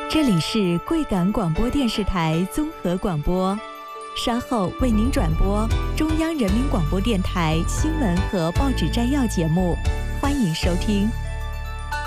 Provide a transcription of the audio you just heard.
这里是贵港广播电视台综合广播，稍后为您转播中央人民广播电台新闻和报纸摘要节目，欢迎收听。